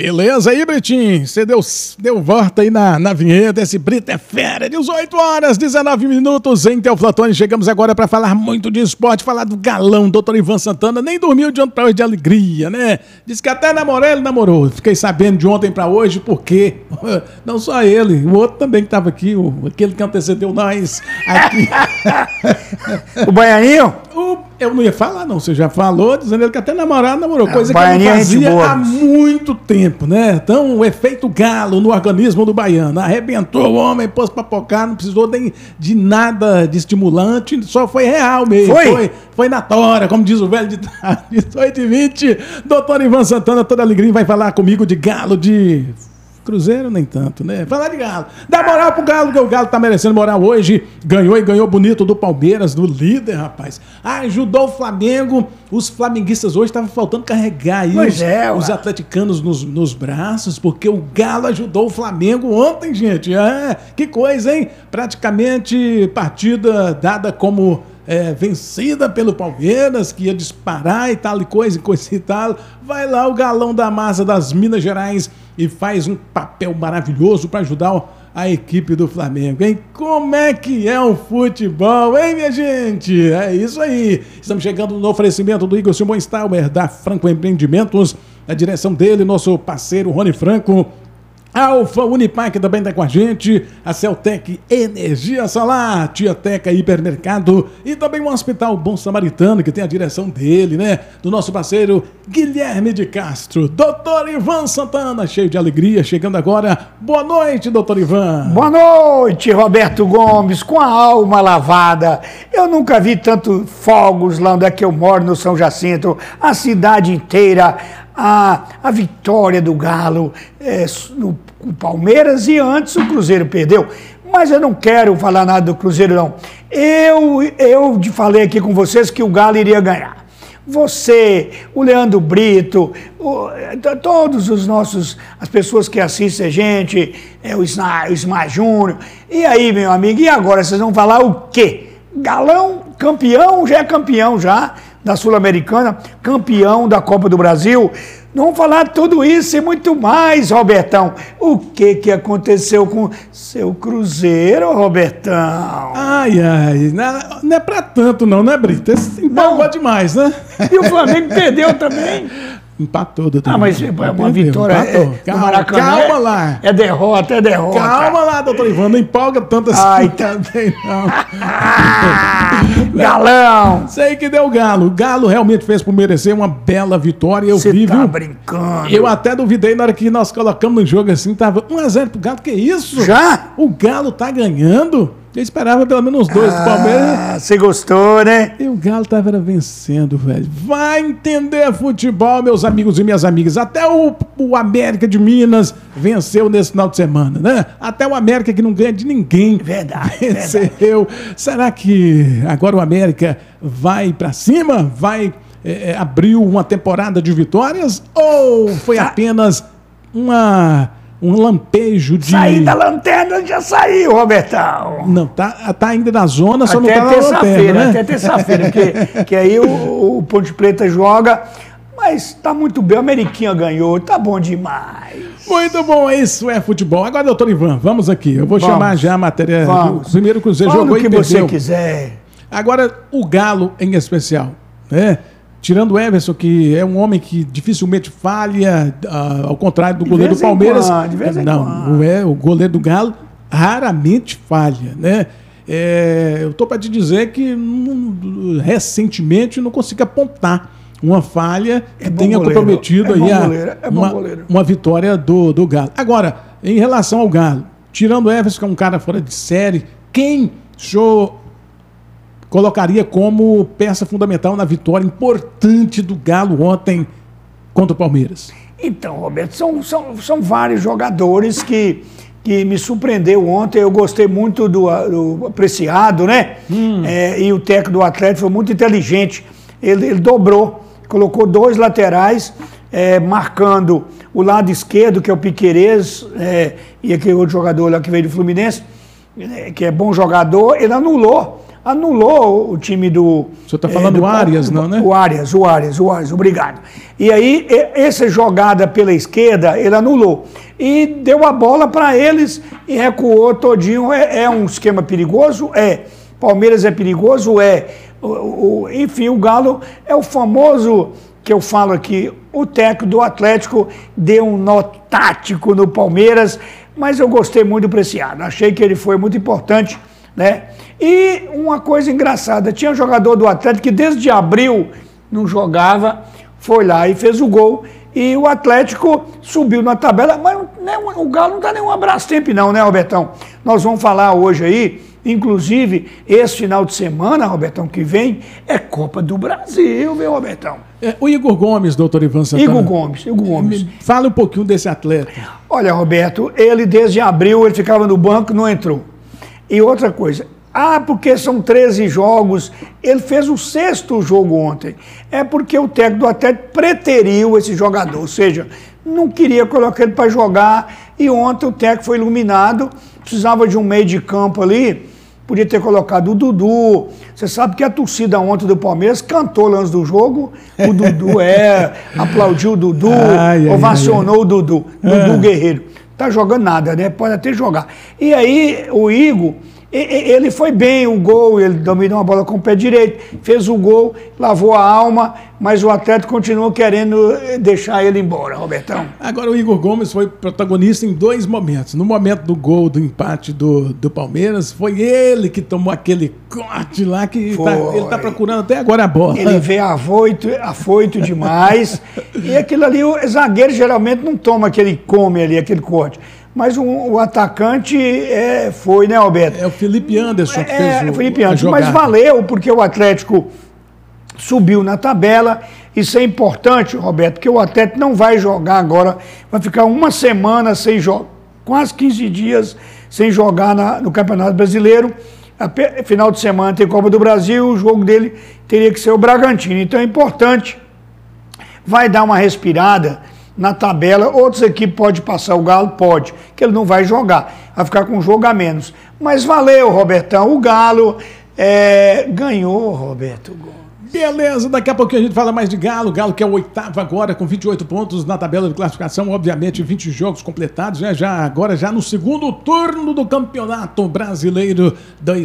Beleza aí, Britinho? Você deu volta aí na vinheta. Esse Brito é fera. 18 horas, 19 minutos em Teoflotone. Chegamos agora para falar muito de esporte, falar do galão, Dr. Ivan Santana. Nem dormiu de ontem para hoje de alegria, né? Diz que até namorou, ele namorou. Fiquei sabendo de ontem para hoje porque não só ele, o outro também que estava aqui, aquele que antecedeu nós aqui. O Baianinho? Eu não ia falar, não. Você já falou, dizendo que até namorou. Coisa que eu não fazia há muito tempo, né? Então, o efeito galo no organismo do baiano. Arrebentou o homem, pôs pra pocar, não precisou nem de nada de estimulante, só foi real mesmo. Foi na tora, como diz o velho de 18h20. Doutor Ivan Santana, toda alegria, vai falar comigo de galo, de... Cruzeiro nem tanto, né? Falar de Galo. Dá moral pro Galo, que o Galo tá merecendo moral hoje. Ganhou e ganhou bonito do Palmeiras, do líder, rapaz. Ajudou o Flamengo. Os flamenguistas hoje estavam faltando carregar aí os atleticanos nos braços, porque o Galo ajudou o Flamengo ontem, gente. Que coisa, hein? Praticamente partida dada como... vencida pelo Palmeiras, que ia disparar e tal, e coisa e tal. Vai lá o galão da massa das Minas Gerais e faz um papel maravilhoso para ajudar a equipe do Flamengo, hein? Como é que é o futebol, hein, minha gente? É isso aí. Estamos chegando no oferecimento do Igor Simões Tauer, da Franco Empreendimentos, a direção dele, nosso parceiro Rony Franco. Alfa Unipac também está com a gente, a Celtec Energia Solar, Tia Teca Hipermercado e também o Hospital Bom Samaritano, que tem a direção dele, né? Do nosso parceiro Guilherme de Castro. Doutor Ivan Santana, cheio de alegria, chegando agora. Boa noite, doutor Ivan. Boa noite, Roberto Gomes, com a alma lavada. Eu nunca vi tanto fogos lá onde é que eu moro, no São Jacinto, a cidade inteira. A vitória do Galo no Palmeiras e antes o Cruzeiro perdeu. Mas eu não quero falar nada do Cruzeiro, não. Eu falei aqui com vocês que o Galo iria ganhar. Você, o Leandro Brito, todos os nossos, as pessoas que assistem a gente, o Ismar Júnior. E aí, meu amigo, e agora vocês vão falar o quê? Galão, campeão, já é campeão já da Sul-Americana, campeão da Copa do Brasil. Não vamos falar tudo isso e muito mais, Robertão. O que aconteceu com seu Cruzeiro, Robertão? Ai, não é pra tanto não, né, Brito? Esse empolgou demais, né? E o Flamengo perdeu também. Empatou, doutor. Mas é uma vitória. Calma lá. É derrota. Calma lá, doutor Ivan. Não empolga tanto assim também, não. Galão. Sei que deu Galo. O Galo realmente fez por merecer uma bela vitória. Você tá brincando. Eu até duvidei na hora que nós colocamos no jogo assim. Tava 1-0 pro Galo. Que isso? Já? O Galo tá ganhando? Eu esperava pelo menos 2 do Palmeiras. Você gostou, né? E o Galo tava vencendo, velho. Vai entender futebol, meus amigos e minhas amigas. Até o América de Minas venceu nesse final de semana, né? Até o América que não ganha de ninguém. Verdade. Venceu. Será que agora o América vai pra cima? Vai abrir uma temporada de vitórias? Ou foi apenas um lampejo de... Sair da lanterna já saiu, Robertão. Não, tá ainda na zona, só até não tá na lanterna, né? Até terça-feira, que aí o Ponte Preta joga, mas tá muito bem, o Ameriquinha ganhou, tá bom demais. Muito bom, isso é futebol. Agora, doutor Ivan, vamos aqui, eu vou chamar já a matéria do primeiro Cruzeiro jogou e perdeu. Fala o que você quiser. Agora, o Galo em especial, né? Tirando o Everson, que é um homem que dificilmente falha, ao contrário do goleiro do Palmeiras. O goleiro do Galo raramente falha, né? Eu estou para te dizer que recentemente não consigo apontar uma falha que tenha comprometido aí uma vitória do Galo. Agora, em relação ao Galo, tirando o Everson, que é um cara fora de série, quem colocaria como peça fundamental na vitória importante do Galo ontem contra o Palmeiras? Então, Roberto, são vários jogadores que me surpreendeu ontem. Eu gostei muito do Apreciado, né? E o técnico do Atlético foi muito inteligente. Ele dobrou, colocou 2 laterais, marcando o lado esquerdo, que é o Piquerez, e aquele outro jogador lá que veio do Fluminense, que é bom jogador. Ele anulou anulou o time do... O senhor está falando do Arias, não, né? O Arias, obrigado. E aí, essa jogada pela esquerda, ele anulou. E deu a bola para eles e recuou todinho. É um esquema perigoso? É. Palmeiras é perigoso? É. Enfim, o Galo é o famoso, que eu falo aqui, o técnico do Atlético deu um nó tático no Palmeiras, mas eu gostei muito do Preciado. Achei que ele foi muito importante, né? E uma coisa engraçada, tinha um jogador do Atlético que desde abril não jogava, foi lá e fez o gol, e o Atlético subiu na tabela, mas né, o Galo não dá nenhum abraço tempo não, né, Robertão? Nós vamos falar hoje aí, inclusive, esse final de semana, Robertão, que vem, é Copa do Brasil, viu, Robertão? O Igor Gomes, doutor Ivan Santana. Igor Gomes. Fala um pouquinho desse atleta. Olha, Roberto, ele desde abril, ele ficava no banco, não entrou. E outra coisa, porque são 13 jogos, ele fez o 6º jogo ontem. É porque o técnico do Atlético preteriu esse jogador, ou seja, não queria colocar ele para jogar, e ontem o técnico foi iluminado, precisava de um meio de campo ali, podia ter colocado o Dudu. Você sabe que a torcida ontem do Palmeiras cantou antes do jogo, o Dudu aplaudiu o Dudu, ovacionou o Dudu Guerreiro. Tá jogando nada, né? Pode até jogar. E aí o Igor, ele foi bem, o gol, ele dominou a bola com o pé direito, fez o gol, lavou a alma, mas o Atlético continua querendo deixar ele embora, Robertão. Agora o Igor Gomes foi protagonista em 2 momentos. No momento do gol, do empate do Palmeiras, foi ele que tomou aquele corte lá, que ele tá procurando até agora a bola. Ele veio afoito demais, e aquilo ali, o zagueiro geralmente não toma aquele aquele corte. Mas o atacante foi, né, Roberto? É o Felipe Anderson que fez o Felipe Anderson, mas valeu, porque o Atlético subiu na tabela. Isso é importante, Roberto, porque o Atlético não vai jogar agora, vai ficar uma semana sem jogar, quase 15 dias sem jogar no Campeonato Brasileiro. Final de semana tem Copa do Brasil, o jogo dele teria que ser o Bragantino. Então é importante, vai dar uma respirada na tabela. Outras equipes podem passar, o Galo pode, que ele não vai jogar, vai ficar com um jogo a menos. Mas valeu, Robertão, o Galo ganhou, Roberto. Beleza, daqui a pouquinho a gente fala mais de Galo. Galo que é o 8º agora, com 28 pontos na tabela de classificação, obviamente 20 jogos completados, né? Agora já no 2º turno do Campeonato Brasileiro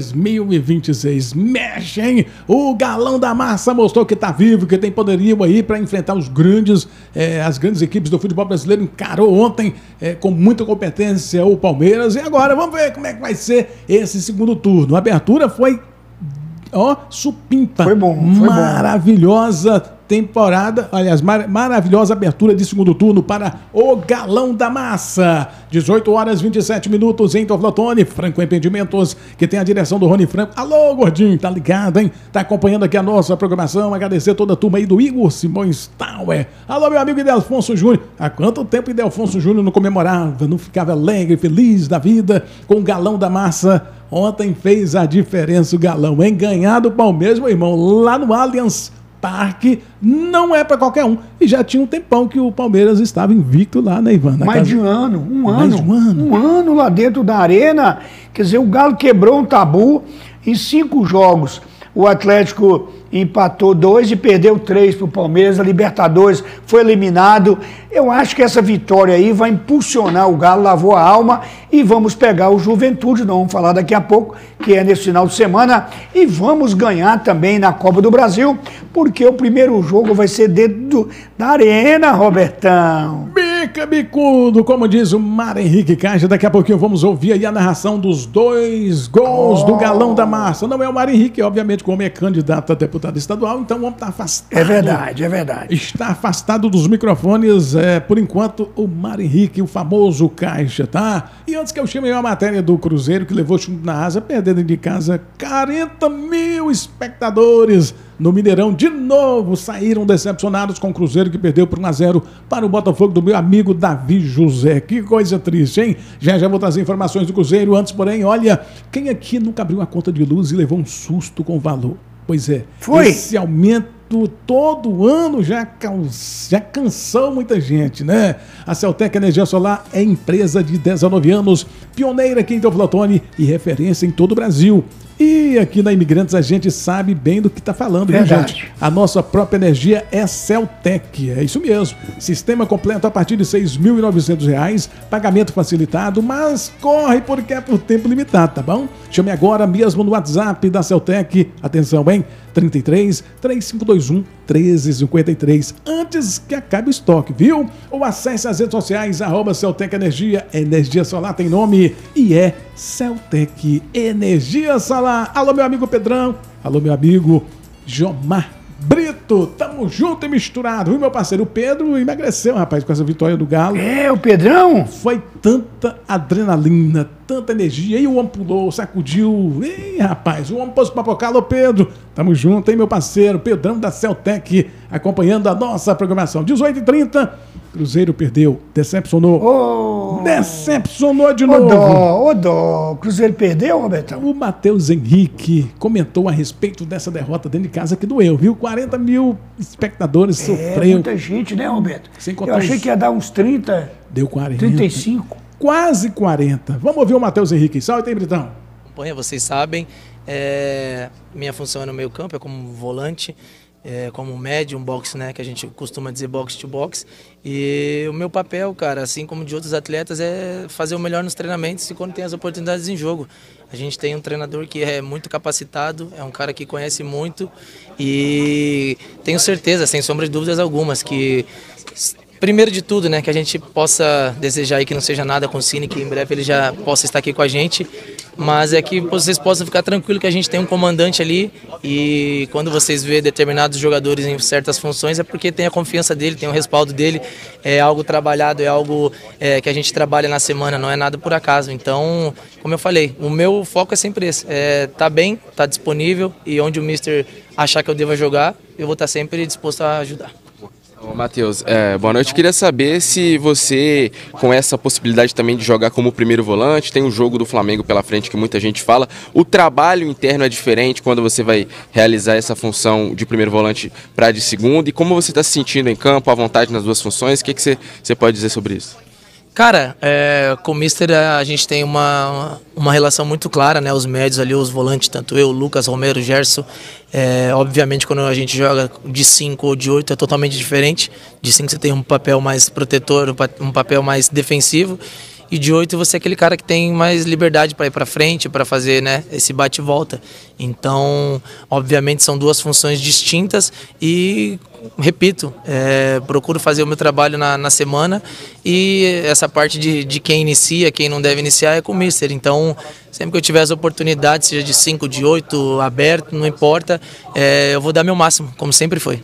2026. Mexem! O Galão da Massa mostrou que tá vivo, que tem poderio aí para enfrentar as grandes equipes do futebol brasileiro. Encarou ontem com muita competência o Palmeiras, e agora vamos ver como é que vai ser esse 2º turno. A abertura foi supimpa. Foi bom. Maravilhosa temporada, aliás, maravilhosa abertura de 2º turno para o Galão da Massa. 18h27 em Torflotone, Franco Empreendimentos, que tem a direção do Rony Franco. Alô, gordinho, tá ligado, hein? Tá acompanhando aqui a nossa programação. Agradecer toda a turma aí do Igor Simões Tower. Alô, meu amigo Idelfonso Júnior. Há quanto tempo Idelfonso Júnior não comemorava, não ficava alegre, feliz da vida com o Galão da Massa? Ontem fez a diferença o Galão, hein? Ganhar do Palmeiras, meu irmão, lá no Allianz Parque, não é para qualquer um. E já tinha um tempão que o Palmeiras estava invicto lá, né, Ivan? Mais de um ano. Um ano lá dentro da arena. Quer dizer, o Galo quebrou um tabu em 5 jogos. O Atlético empatou 2 e perdeu 3 para o Palmeiras. A Libertadores foi eliminado. Eu acho que essa vitória aí vai impulsionar o Galo, lavou a alma, e vamos pegar o Juventude, nós vamos falar daqui a pouco, que é nesse final de semana, e vamos ganhar também na Copa do Brasil, porque o primeiro jogo vai ser dentro da arena, Robertão. Bica bicudo, como diz o Mário Henrique Caixa. Daqui a pouquinho vamos ouvir aí a narração dos 2 gols do Galão da Massa. Não é o Mário Henrique, obviamente, como é candidato a deputado estadual, então vamos estar afastado. É verdade. Está afastado dos microfones, por enquanto, o Mário Henrique, o famoso Caixa, tá? E antes que eu chame a matéria do Cruzeiro, que levou chumbo na asa, perdendo de casa 40 mil espectadores no Mineirão. De novo, saíram decepcionados com o Cruzeiro, que perdeu por 1-0 para o Botafogo do meu amigo Davi José. Que coisa triste, hein? Já vou trazer informações do Cruzeiro. Antes, porém, olha, quem aqui nunca abriu a conta de luz e levou um susto com o valor? Pois é, foi. Esse aumento todo ano já cansou muita gente, né? A Celtec Energia Solar é empresa de 19 anos, pioneira aqui em Teoflotone e referência em todo o Brasil. E aqui na Imigrantes a gente sabe bem do que está falando, viu, gente? A nossa própria energia é Celtec, é isso mesmo. Sistema completo a partir de R$ 6.900, pagamento facilitado, mas corre porque é por tempo limitado, tá bom? Chame agora mesmo no WhatsApp da Celtec, atenção, hein? 33 3521 1353, antes que acabe o estoque, viu? Ou acesse as redes sociais, @Celtec Energia. Energia solar tem nome e é Celtec Energia Solar. Alô, meu amigo Pedrão. Alô, meu amigo Jomar Brito. Tamo junto e misturado, viu, meu parceiro? O Pedro emagreceu, rapaz, com essa vitória do Galo. É, o Pedrão? Foi tanta adrenalina, tanta energia. E o homem pulou, sacudiu. Ei, rapaz, o homem pôs pra pocar. Alô, Pedro. Tamo junto, hein, meu parceiro? Pedrão da Celtec, acompanhando a nossa programação. 18h30, Cruzeiro perdeu, decepcionou. Decepcionou de novo. Ô dó, o Cruzeiro perdeu, Robertão? O Matheus Henrique comentou a respeito dessa derrota dentro de casa que doeu, viu? 40 mil espectadores sofreu. Muita gente, né, Roberto? Eu achei que ia dar uns 30. Deu 40. 35. Quase 40. Vamos ouvir o Matheus Henrique. Salve, Britão. Acompanha, vocês sabem. Minha função é no meio campo, é como volante. Como médio, um boxe, né, que a gente costuma dizer box to box. E o meu papel, cara, assim como de outros atletas, é fazer o melhor nos treinamentos e quando tem as oportunidades em jogo. A gente tem um treinador que é muito capacitado, é um cara que conhece muito e tenho certeza, sem sombra de dúvidas algumas, que primeiro de tudo, né, que a gente possa desejar aí que não seja nada com o Cine, que em breve ele já possa estar aqui com a gente, mas é que vocês possam ficar tranquilos que a gente tem um comandante ali e quando vocês vê determinados jogadores em certas funções é porque tem a confiança dele, tem o respaldo dele, é algo trabalhado, é algo que a gente trabalha na semana, não é nada por acaso. Então, como eu falei, o meu foco é sempre esse, tá bem, tá disponível e onde o Mister achar que eu deva jogar, eu vou estar sempre disposto a ajudar. Ô, Matheus, boa noite. Queria saber se você, com essa possibilidade também de jogar como primeiro volante, tem o jogo do Flamengo pela frente que muita gente fala, o trabalho interno é diferente quando você vai realizar essa função de primeiro volante para de segundo, e como você está se sentindo em campo, à vontade nas duas funções, o que você pode dizer sobre isso? Cara, com o Mister a gente tem uma relação muito clara, né? Os médios ali, os volantes, tanto eu, Lucas, Romero, Gerson. Obviamente, quando a gente joga de 5 ou de 8 é totalmente diferente. De 5 você tem um papel mais protetor, um papel mais defensivo. E de 8 você é aquele cara que tem mais liberdade para ir para frente, para fazer, né, esse bate e volta. Então, obviamente, são duas funções distintas e, repito, procuro fazer o meu trabalho na semana e essa parte de quem inicia, quem não deve iniciar é com o Mister. Então, sempre que eu tiver as oportunidades, seja de 5, de 8, aberto, não importa, eu vou dar meu máximo, como sempre foi.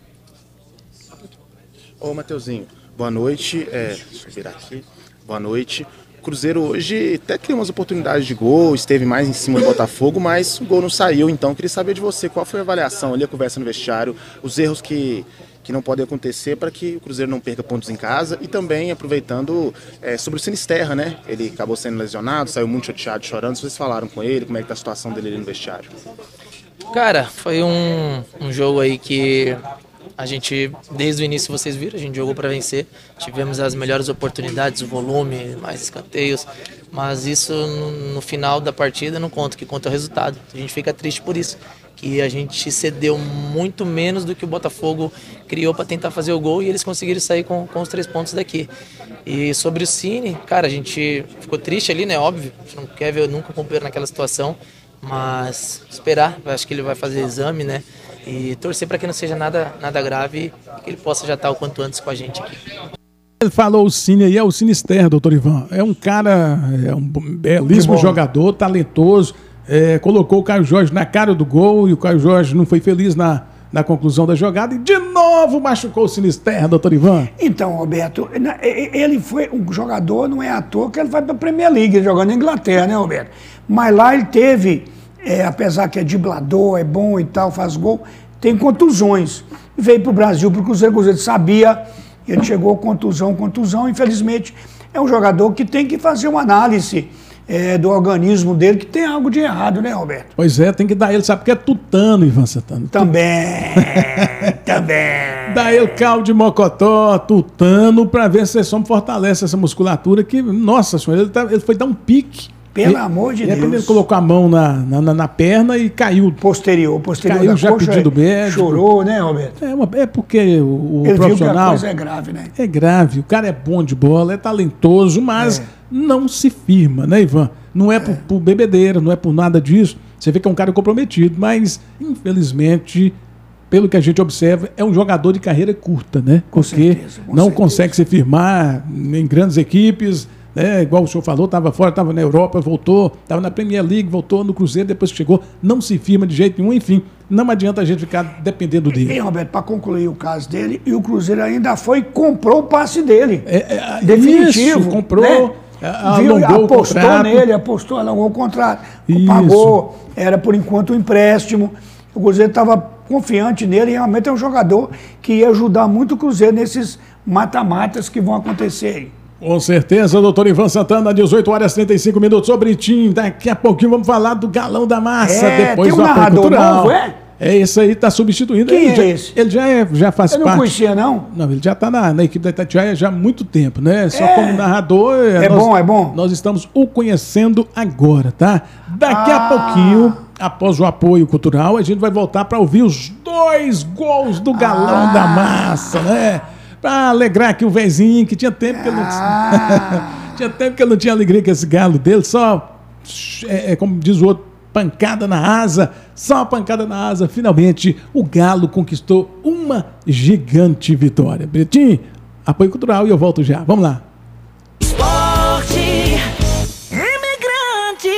Ô, Mateuzinho, boa noite. Deixa eu virar aqui. Boa noite. O Cruzeiro hoje até criou umas oportunidades de gol, esteve mais em cima do Botafogo, mas o gol não saiu. Então, queria saber de você, qual foi a avaliação ali, a conversa no vestiário, os erros que não podem acontecer para que o Cruzeiro não perca pontos em casa e também aproveitando sobre o Sinisterra, né? Ele acabou sendo lesionado, saiu muito chateado, chorando. Vocês falaram com ele, como é que tá a situação dele ali no vestiário? Cara, foi um jogo aí que a gente, desde o início vocês viram, a gente jogou para vencer, tivemos as melhores oportunidades, o volume, mais escanteios, mas isso no final da partida não conta, que conta o resultado. A gente fica triste por isso, que a gente cedeu muito menos do que o Botafogo criou para tentar fazer o gol e eles conseguiram sair com os 3 pontos daqui. E sobre o Cine, cara, a gente ficou triste ali, né, óbvio, a gente não quer ver nunca o companheiro naquela situação, mas esperar, acho que ele vai fazer exame, né, e torcer para que não seja nada grave e que ele possa já estar o quanto antes com a gente aqui. Ele falou o Cine aí, é o Sinisterra, doutor Ivan. É um cara, um belíssimo jogador, talentoso. Colocou o Caio Jorge na cara do gol e o Caio Jorge não foi feliz na conclusão da jogada e de novo machucou o Sinisterra, doutor Ivan. Então, Roberto, ele foi um jogador, não é à toa que ele vai para a Premier League, jogando na Inglaterra, né, Roberto? Mas lá ele teve, apesar que é driblador, é bom e tal, faz gol, tem contusões. Veio para o Brasil, para o Cruzeiro sabia, ele chegou contusão, infelizmente é um jogador que tem que fazer uma análise do organismo dele, que tem algo de errado, né, Roberto? Pois é, tem que dar ele, sabe porque é tutano, Ivan Santana. Também. Dá ele caldo de mocotó, tutano, pra ver se esse homem fortalece essa musculatura que, nossa senhora, ele foi dar um pique Pelo amor de Deus. Ele colocou a mão na perna e caiu. Posterior caiu da já coxa, pedindo médico. Chorou, né, Roberto? É porque o ele profissional... viu que a coisa é grave, né? É grave. O cara é bom de bola, é talentoso, mas não se firma, né, Ivan? Não é por bebedeira, não é por nada disso. Você vê que é um cara comprometido, mas, infelizmente, pelo que a gente observa, é um jogador de carreira curta, né? Porque não consegue se firmar em grandes equipes, né? Igual o senhor falou, estava fora, estava na Europa, voltou, estava na Premier League, voltou no Cruzeiro, depois que chegou, não se firma de jeito nenhum, enfim, não adianta a gente ficar dependendo dele. E, Roberto, para concluir o caso dele, e o Cruzeiro ainda foi e comprou o passe dele. Definitivo. Isso, comprou, né? Apostou nele, alongou o contrato, pagou, era por enquanto um empréstimo. O Cruzeiro estava confiante nele, e realmente é um jogador que ia ajudar muito o Cruzeiro nesses mata-matas que vão acontecer aí. Com certeza, doutor Ivan Santana, 18 horas e 35 minutos sobre Tim. Daqui a pouquinho vamos falar do Galão da Massa, depois tem do narrador cultural. novo, é? Esse aí tá substituindo. Quem é esse? Ele já faz parte. Eu não conhecia, não? Não, ele já tá na equipe da Itatiaia já há muito tempo, né? Só como narrador. É bom. Nós estamos o conhecendo agora, tá? Daqui a pouquinho, após o apoio cultural, a gente vai voltar para ouvir os 2 gols do Galão da Massa, né? Pra alegrar aqui o vezinho, que tinha tempo que ele não tinha tempo que ele não tinha alegria com esse galo dele, só como diz o outro, pancada na asa, só uma pancada na asa. Finalmente, o Galo conquistou uma gigante vitória. Pretinho, apoio cultural e eu volto já. Vamos lá. Esporte Imigrante.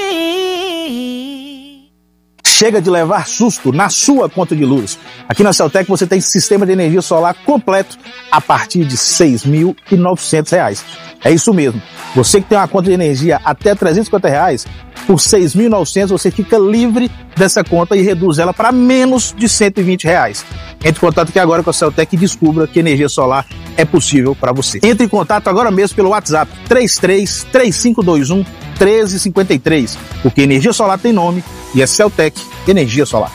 Chega de levar susto na sua conta de luz. Aqui na Celtec você tem sistema de energia solar completo a partir de R$ 6.900. É isso mesmo. Você que tem uma conta de energia até R$ 350, por R$ 6.900 você fica livre dessa conta e reduz ela para menos de R$ 120. Entre em contato aqui agora com a Celtec e descubra que energia solar é possível para você. Entre em contato agora mesmo pelo WhatsApp 333521 1353, porque energia solar tem nome e é Celtec Energia Solar.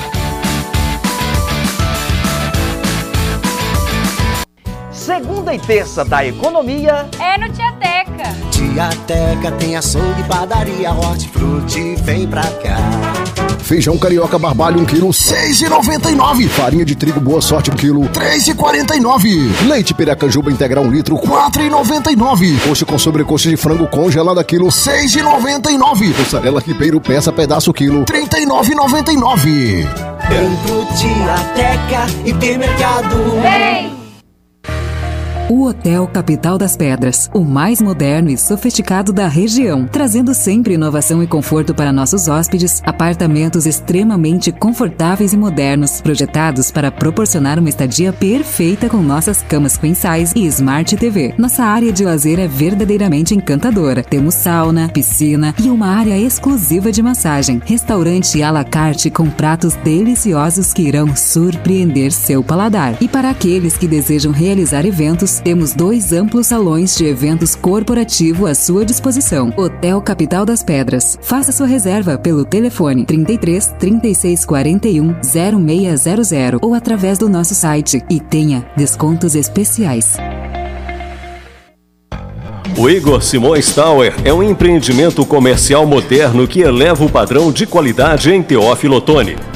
Segunda e terça da economia é no Tiateca. Tiateca tem açougue, padaria, hortifruti, vem pra cá. Feijão carioca barbalho 1 kg, 6,99. Farinha de trigo boa sorte 1 kg, 3,49. Leite Piracanjuba integral 1 litro, 4,99. Coxa com sobrecoxa de frango congelada quilo, 6,99. Mussarela ribeiro peça pedaço quilo, 39,99. Vem pro Tiateca Hipermercado. Vem! O Hotel Capital das Pedras, o mais moderno e sofisticado da região, trazendo sempre inovação e conforto para nossos hóspedes, apartamentos extremamente confortáveis e modernos, projetados para proporcionar uma estadia perfeita com nossas camas queen size e Smart TV. Nossa área de lazer é verdadeiramente encantadora. Temos sauna, piscina e uma área exclusiva de massagem, restaurante à la carte com pratos deliciosos que irão surpreender seu paladar. E para aqueles que desejam realizar eventos, temos 2 amplos salões de eventos corporativo à sua disposição. Hotel Capital das Pedras. Faça sua reserva pelo telefone 33 36 41 0600 ou através do nosso site e tenha descontos especiais. O Igor Simões Tower é um empreendimento comercial moderno que eleva o padrão de qualidade em Teófilo Otoni.